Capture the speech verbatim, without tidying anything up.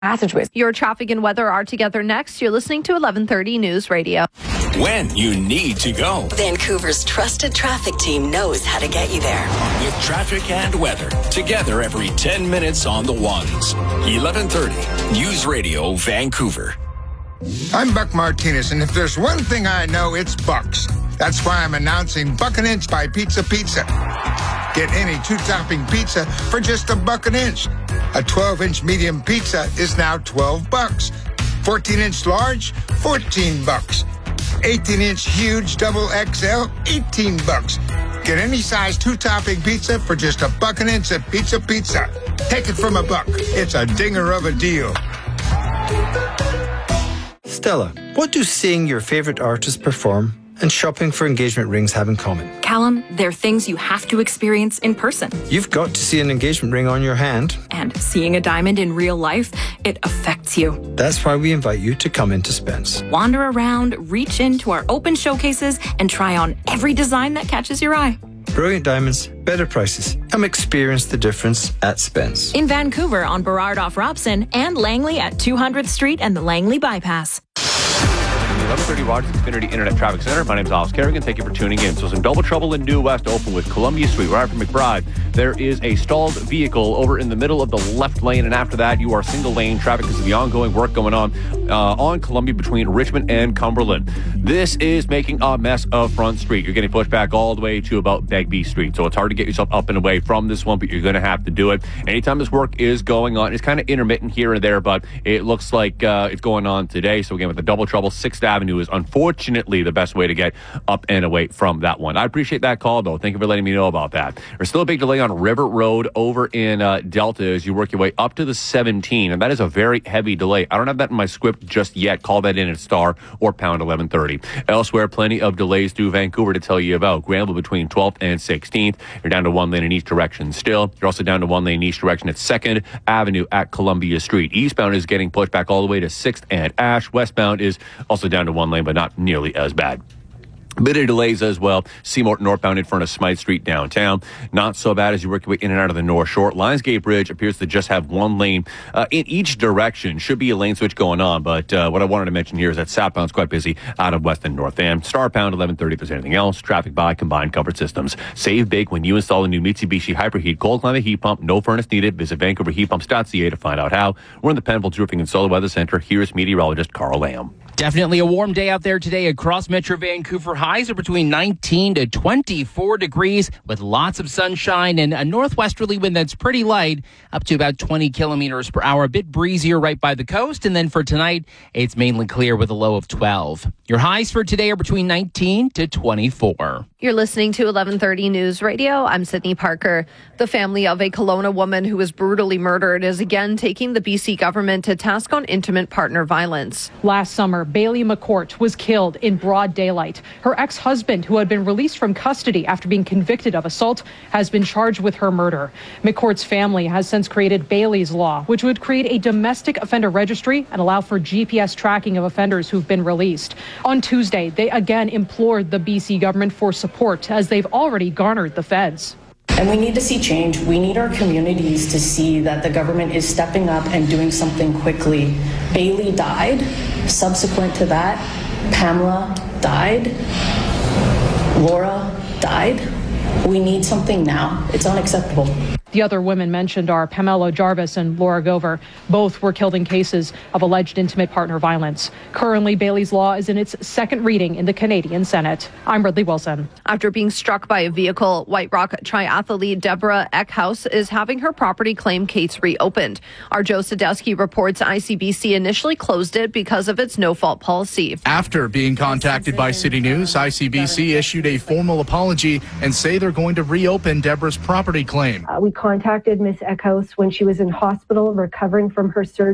passageways. Your traffic and weather are together next. You're listening to eleven thirty News Radio. When you need to go. Vancouver's trusted traffic team knows how to get you there. With traffic and weather together every ten minutes on the ones. eleven thirty News Radio Vancouver. I'm Buck Martinez, and if there's one thing I know, it's Bucks. That's why I'm announcing Buck an Inch by Pizza Pizza. Get any two-topping pizza for just a buck an inch. A twelve-inch medium pizza is now twelve bucks. fourteen-inch large, fourteen bucks. eighteen-inch huge double X L, eighteen bucks. Get any size two-topping pizza for just a buck an inch at Pizza Pizza. Take it from a buck. It's a dinger of a deal. Stella, what do seeing your favorite artist perform and shopping for engagement rings have in common? Callum, they're things you have to experience in person. You've got to see an engagement ring on your hand. And seeing a diamond in real life, it affects you. That's why we invite you to come into Spence. Wander around, reach into our open showcases, and try on every design that catches your eye. Brilliant diamonds, better prices. Come experience the difference at Spence. In Vancouver on Burrard off Robson and Langley at two hundredth Street and the Langley Bypass. eleven thirty Rogers Xfinity Internet Traffic Center. My name is Alex Kerrigan. Thank you for tuning in. So some double trouble in New West open with Columbia Street. Right after McBride, there is a stalled vehicle over in the middle of the left lane. And after that, you are single lane traffic because of the ongoing work going on uh, on Columbia between Richmond and Cumberland. This is making a mess of Front Street. You're getting pushed back all the way to about Begbie Street. So it's hard to get yourself up and away from this one, but you're going to have to do it. Anytime this work is going on, it's kind of intermittent here and there, but it looks like uh, it's going on today. So again, with the double trouble, sixth Avenue is unfortunately the best way to get up and away from that one. I appreciate that call, though. Thank you for letting me know about that. There's still a big delay on River Road over in uh, Delta as you work your way up to the seventeen, and that is a very heavy delay. I don't have that in my script just yet. Call that in at star or pound eleven thirty. Elsewhere, plenty of delays through Vancouver to tell you about. Granville between twelfth and sixteenth. You're down to one lane in each direction still. You're also down to one lane in each direction at second Avenue at Columbia Street. Eastbound is getting pushed back all the way to sixth and Ash. Westbound is also down to one lane, but not nearly as bad. A bit of delays as well. Seymour northbound in front of Smythe Street downtown. Not so bad as you work your way in and out of the North Shore. Lionsgate Bridge appears to just have one lane uh, in each direction. Should be a lane switch going on, but uh, what I wanted to mention here is that southbound's quite busy out of West and North End. Star pound eleven thirty if there's anything else. Traffic by Combined Comfort Systems. Save big when you install a new Mitsubishi Hyperheat cold climate heat pump. No furnace needed. Visit vancouver heat pumps dot c a to find out how. We're in the Penfolds Roofing and Solar Weather Center. Here's meteorologist Carl Lamb. Definitely a warm day out there today across Metro Vancouver. Highs are between nineteen to twenty-four degrees with lots of sunshine and a northwesterly wind that's pretty light, up to about twenty kilometers per hour. A bit breezier right by the coast. And then for tonight, it's mainly clear with a low of twelve. Your highs for today are between nineteen to twenty-four. You're listening to eleven thirty News Radio. I'm Sydney Parker. The family of a Kelowna woman who was brutally murdered is again taking the B C government to task on intimate partner violence. Last summer, Bailey McCourt was killed in broad daylight. Her ex-husband, who had been released from custody after being convicted of assault, has been charged with her murder. McCourt's family has since created Bailey's Law, which would create a domestic offender registry and allow for G P S tracking of offenders who've been released. On Tuesday, they again implored the B C government for support as they've already garnered the feds. And we need to see change. We need our communities to see that the government is stepping up and doing something quickly. Bailey died. Subsequent to that, Pamela died. Laura died. We need something now. It's unacceptable. The other women mentioned are Pamela Jarvis and Laura Gover. Both were killed in cases of alleged intimate partner violence. Currently, Bailey's Law is in its second reading in the Canadian Senate. I'm Ridley Wilson. After being struck by a vehicle, White Rock triathlete Deborah Eckhouse is having her property claim case reopened. Our Joe Sadowski reports I C B C initially closed it because of its no-fault policy. After being contacted by City News, I C B C issued a formal apology and say they're going to reopen Deborah's property claim. Uh, we contacted Miss Eckhouse when she was in hospital recovering from her surgery.